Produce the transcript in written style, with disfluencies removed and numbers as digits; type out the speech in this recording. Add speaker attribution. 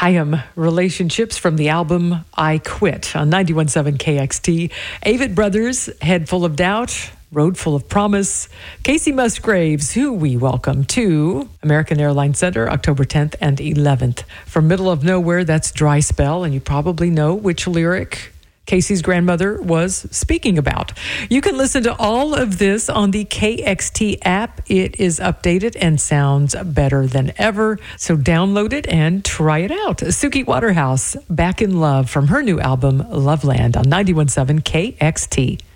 Speaker 1: Chaim Relationships from the album I Quit on 91.7 KXT. Avett Brothers, Head Full of Doubt, Road Full of Promise. Casey Musgraves, who we welcome to American Airlines Center, October 10th and 11th. From Middle of Nowhere, that's Dry Spell, and you probably know which lyric Casey's grandmother was speaking about. You can listen to all of this on the KXT app. It is updated and sounds better than ever. So download it and try it out. Suki Waterhouse, Back in Love from her new album, Loveland, on 91.7 KXT.